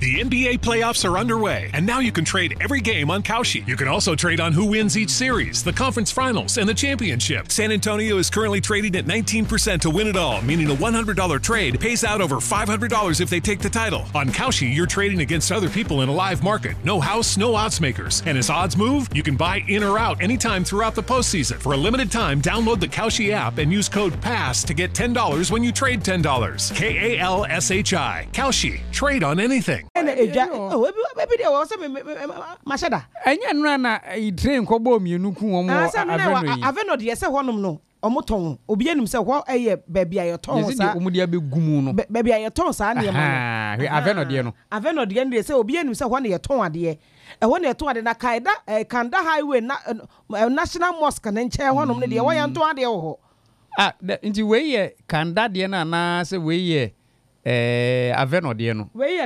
The NBA playoffs are underway, and now you can trade every game on Kalshi. You can also trade on who wins each series, the conference finals, and the championship. San Antonio is currently trading at 19% to win it all, meaning a $100 trade pays out over $500 if they take the title. On Kalshi, you're trading against other people in a live market. No house, no odds makers. And as odds move, you can buy in or out anytime throughout the postseason. For a limited time, download the Kalshi app and use code PASS to get $10 when you trade $10. KALSHI. Kalshi. Trade on anything. Baby, there was Mashada. And Rana, a train cobom, you know, Aveno, yes, one no. Omoton, Obian himself, what a baby, I told Umudia be gumuno. Baby, I told Sandy. Aveno, dear. Aveno, the end, they say, Obian himself, one year, ton, dear. And when you're told in a Kaida, a Kanda highway, national mosque, and then chair one of the way and to the ah, into way, Kanda, Diana, na say way, Aveno, dear. Way,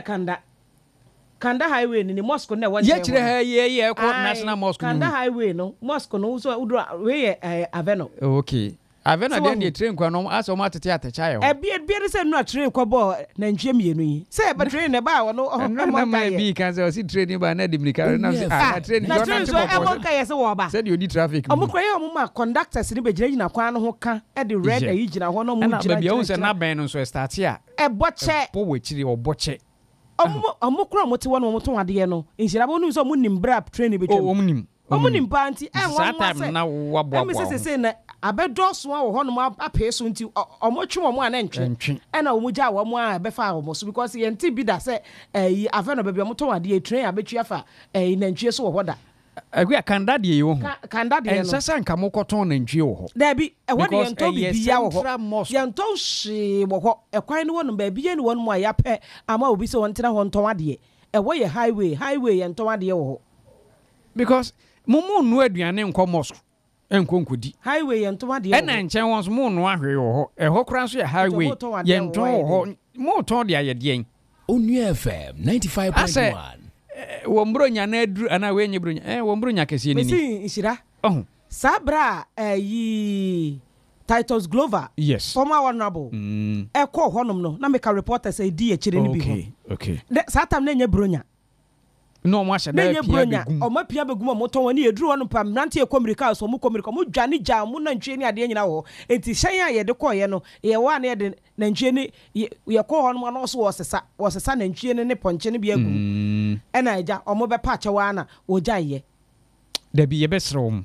Kanda highway in the mosque na one. Yeah, national mosque. Kanda highway no mosque no so we Aveno. Okay. Aveno then the train kwa no aso ma tete atacha e bia say no train kwa bo na ntwe mienu yi. Say be train na ba no na bi kan say o si train ba na dimika na train na train so e mo ka yese wo ba. Say the odi traffic. Omo kra ya omo ma conductors ni be gina kwa no ho ka e the red e gina ho no mo gina. Na bia o say na ben no so start here. E boche. Po wechiri oboche. Omukro mote won mo ton ade no inhira bo nu so mo nim brap train be twam omunim panti e won time na wo abo abo say na abedoso wo ho no apeso nti omotwe mo ana ntwe e na omuja wo mo a be fa wo so because ye nti bi da say Aveno be mo ton ade train abetwa fa na ntwe so wo hoda agua Kanda de yo ho Kanda de no ensasa nka mo koton na ntwe wo ho da bi e wode ye nto bibia wo ho ye nto hwe wo ho ekwan ne won ba bia ne won mo ya pe ama obi se won tena ho nton ade e wo ye highway ye nton ade wo ho because mumu nu aduane nko mosque enkonkodi highway ye nton ade e na nchen won so mu nu ahwe wo ho e ho kran so ye highway ye nton wo ho mo ton de ayedien Onu FM 95.1 wombronya na aduru ana wenye bronya wombronya kese ni ni isira sabra yi Titus Glover yes former honorable call honom no na make a reporter say di e chire ni bi ho okay satam na nya bronya no mo ahye da pia begum o ma pia begum mo ton woni eduru wonu pam nante ekomrika so mo komrika mo dwane ja mo na ntwe ni ade nyina ho enti hyen a ye de koye no ye wa na ye de na ntwe ni ye ko honom na so wosesa na ntwe ni ponche ni bia gum ena eja o mo be pa che wa na o ja ye da bi ye besrom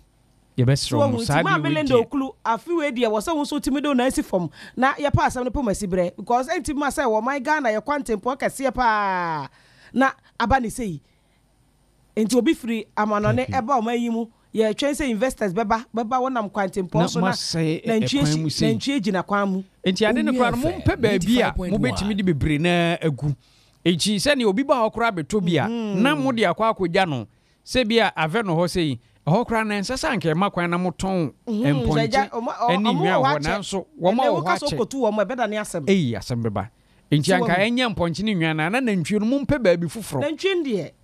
sa ma melenda okulu afiwe dia wo se wo so timido na asifom na ye pa asam ne pomasi bre because enti ma say wo my Ghana ye kwantempo kase pa na abani sei enti obi free amanone eba o mayimu ye twen say investors beba wonam kwantempo so na ntwe gina kwan mu enti ade ne kwan mu mpe ba bia mu betimi de bebre na agu echi se ne obi ba hokora beto bia na mu de akwa akogya no se bia Aveno ho sei hokora na nsasa nke makwan na moton emponje ani nwa ho na so wo ma wo ha che kotu wo ma beda ne asem asem beba enti anka enya mponje ni nwa na ntwe no mu mpe ba bi fufuro na ntwe ndie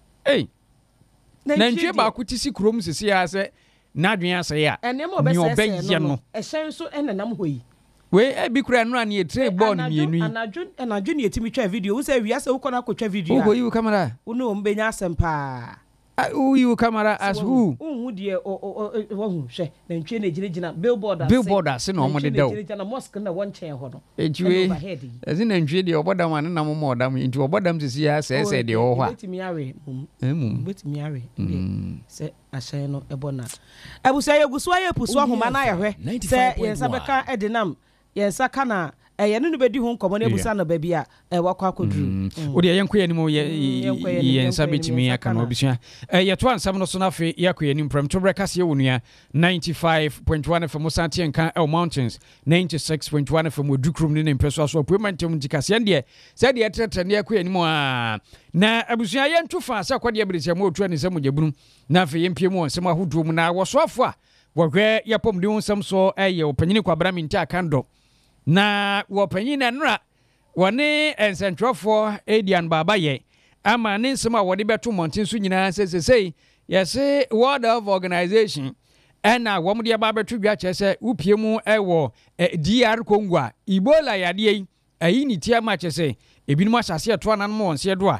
na ntwe ba kutisi krom sisi ya se na adwen ase ya ni obeye no ehyen so enanam hoyi we bi kura no an ye tray ball ni mienu yi anadwo ne yetimi twa video wo se wiase wo kona ko twa video wo yi camera wo mbenya asem pa you camera as who who die wo hu hwe na ntwe na gina billboard ase na omode daw na mosque na won chen ho no ejiwe ase na ntwe de obodam an na mo odam nti obodam sisi ya se de ho ha betimi awe betimi awe se ashe no ebona abusa ye guso aye puso ahoma na ye hwe se yensa beka edinam yensa kana ye no bedi ho nkomo na ebusa na baby a wakwa akoduru odi yenko ye nim yensa betimi aka na obisua ye to ansam no so na fe yakoye nim pram to breakfast ye wonua 95.1 FM Santi enka El Mountains 96.1 FM Odukrum ne impresso so appointment mjikase ende se de etrete ne yakoye nim a na abusua ye nto fa sa kwade abirise mo otu anisam gyabunu na fe ye mpie mu onsem ahodo mu na wosoafo a wohwe yapom de onsam so ye opanyini kwabra minti akando na wopanyin na nra wone ensentrofo Edian Baba ye ama ne nsem a wode beto monten so nyina sesesei yese World Health Organization ena womde ba beto dwa chese upie mu ewo DR Congo Ebola yade yi ni tiama chese ebinum asase eto anan mo onse do a